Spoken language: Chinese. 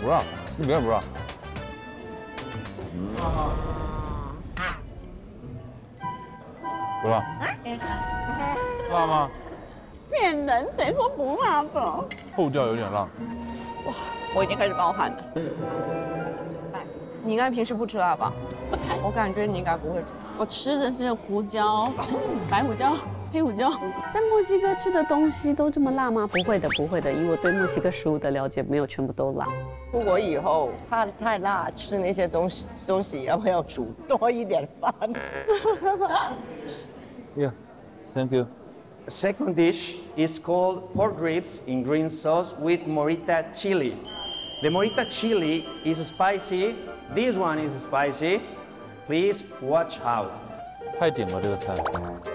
不辣，一点也不辣。不辣。辣吗？ 骗人，谁说不辣的？ 后调有点辣。 我已经开始冒汗了。 你应该平时不吃辣吧？ 不太， 我感觉你应该不会吃。 我吃的是胡椒、白胡椒、黑胡椒。在墨西哥吃的东西都这么辣吗？不会的，不会的。以我对墨西哥食物的了解，没有全部都辣。 出国以后怕太辣，吃那些东西要不要煮多一点饭？ Yeah, thank you. The second dish is called pork ribs in green sauce with morita chili. The morita chili is spicy. This one is spicy. Please watch out. 太顶了这个菜。